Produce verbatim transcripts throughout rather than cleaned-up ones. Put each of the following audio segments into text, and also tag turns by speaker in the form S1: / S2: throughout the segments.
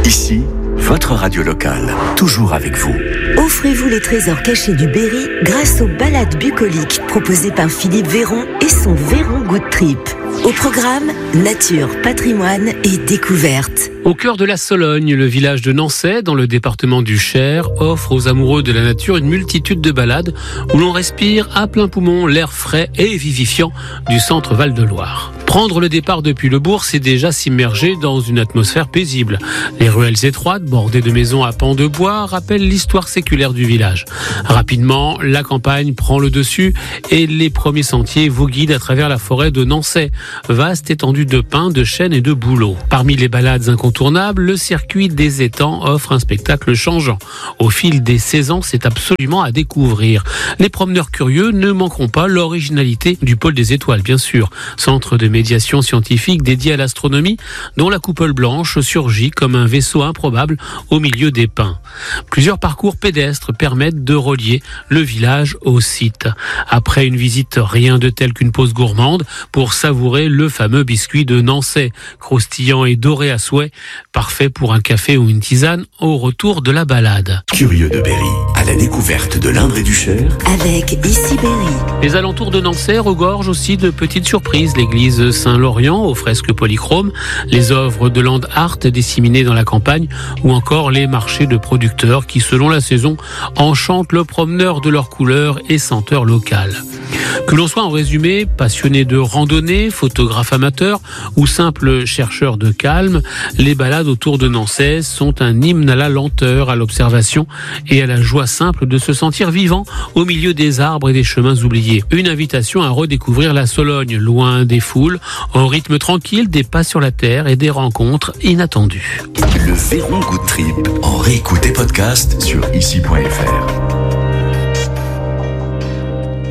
S1: Ici, votre radio locale, toujours avec vous.
S2: Offrez-vous les trésors cachés du Berry grâce aux balades bucoliques proposées par Philippe Véron et son Véron Good Trip. Au programme, nature, patrimoine et découverte.
S3: Au cœur de la Sologne, le village de Nancey, dans le département du Cher, offre aux amoureux de la nature une multitude de balades où l'on respire à plein poumon l'air frais et vivifiant du centre Val-de-Loire. Prendre le départ depuis le bourg, c'est déjà s'immerger dans une atmosphère paisible. Les ruelles étroites, bordées de maisons à pans de bois, rappellent l'histoire séculaire du village. Rapidement, la campagne prend le dessus et les premiers sentiers vous guident à travers la forêt de Nancey, vaste étendue de pins, de chênes et de bouleaux. Parmi les balades incontournables, le circuit des étangs offre un spectacle changeant. Au fil des saisons, c'est absolument à découvrir. Les promeneurs curieux ne manqueront pas l'originalité du pôle des étoiles, bien sûr, centre de médiation scientifique dédié à l'astronomie, dont la coupole blanche surgit comme un vaisseau improbable au milieu des pins. Plusieurs parcours pédestres permettent de relier le village au site. Après une visite, rien de tel qu'une pause gourmande pour savourer le fameux biscuit de Nancey, croustillant et doré à souhait, parfait pour un café ou une tisane au retour de la balade.
S1: Curieux de Berry, à la découverte de l'Indre et du Cher,
S2: avec Ici Berry.
S3: Les alentours de Nancey regorgent aussi de petites surprises. L'église Saint-Laurent aux fresques polychromes, les œuvres de land art disséminées dans la campagne ou encore les marchés de producteurs qui, selon la saison, enchantent le promeneur de leurs couleurs et senteurs locales. Que l'on soit en résumé passionné de randonnée, photographe amateur ou simple chercheur de calme, les balades autour de Nancey sont un hymne à la lenteur, à l'observation et à la joie simple de se sentir vivant au milieu des arbres et des chemins oubliés. Une invitation à redécouvrir la Sologne, loin des foules, au rythme tranquille des pas sur la terre et des rencontres inattendues.
S1: le Véron Good Trip, en réécoute et podcast sur ici point f r.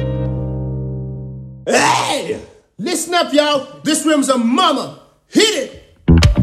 S4: Hey! Listen up, y'all. This room's a mama. Hit it!